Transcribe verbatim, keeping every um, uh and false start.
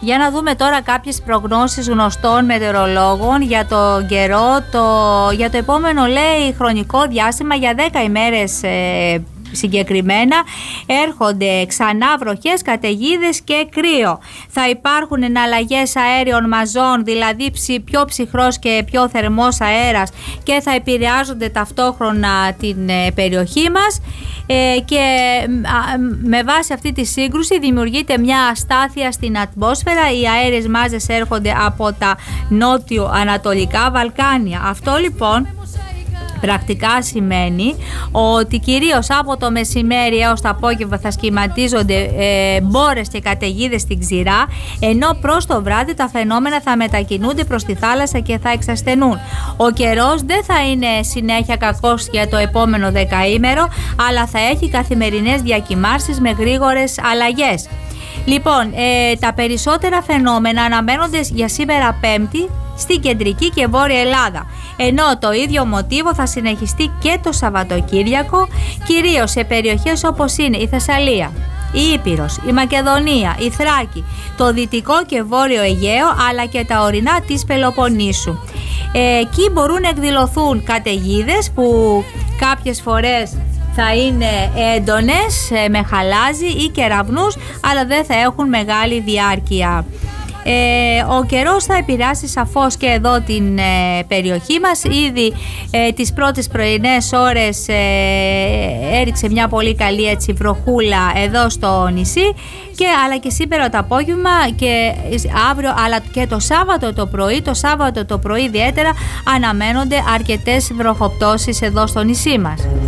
Για να δούμε τώρα κάποιες προγνώσεις γνωστών μετεωρολόγων για το καιρό, το, για το επόμενο λέει χρονικό διάστημα, για δέκα ημέρες ε, συγκεκριμένα έρχονται ξανά βροχές, καταιγίδες και κρύο. Θα υπάρχουν εναλλαγές αέριων μαζών, δηλαδή πιο ψυχρός και πιο θερμός αέρας, και θα επηρεάζονται ταυτόχρονα την περιοχή μας, ε, και με βάση αυτή τη σύγκρουση δημιουργείται μια αστάθεια στην ατμόσφαιρα. Οι αέριες μάζες έρχονται από τα νότιο-ανατολικά Βαλκάνια. Αυτό λοιπόν πρακτικά σημαίνει ότι κυρίως από το μεσημέρι έως το απόγευμα θα σχηματίζονται ε, μπόρες και καταιγίδες στην ξηρά, ενώ προς το βράδυ τα φαινόμενα θα μετακινούνται προς τη θάλασσα και θα εξασθενούν. Ο καιρός δεν θα είναι συνέχεια κακός για το επόμενο δεκαήμερο, αλλά θα έχει καθημερινές διακυμάνσεις με γρήγορες αλλαγές. Λοιπόν, ε, τα περισσότερα φαινόμενα αναμένονται για σήμερα Πέμπτη στην κεντρική και βόρεια Ελλάδα, ενώ το ίδιο μοτίβο θα συνεχιστεί και το Σαββατοκύριακο, κυρίως σε περιοχές όπως είναι η Θεσσαλία, η Ήπειρος, η Μακεδονία, η Θράκη, το δυτικό και βόρειο Αιγαίο, αλλά και τα ορεινά της Πελοποννήσου. Ε, εκεί μπορούν να εκδηλωθούν καταιγίδες που κάποιες φορές θα είναι έντονες με χαλάζι ή κεραυνούς, αλλά δεν θα έχουν μεγάλη διάρκεια. Ε, ο καιρός θα επηρεάσει σαφώς και εδώ την ε, περιοχή μας. Ήδη ε, τις πρώτες πρωινές ώρες ε, έριξε μια πολύ καλή έτσι βροχούλα εδώ στο νησί, και, αλλά και σήμερα το απόγευμα και αύριο, αλλά και το Σάββατο το πρωί, το Σάββατο το πρωί ιδιαίτερα αναμένονται αρκετές βροχοπτώσεις εδώ στο νησί μας.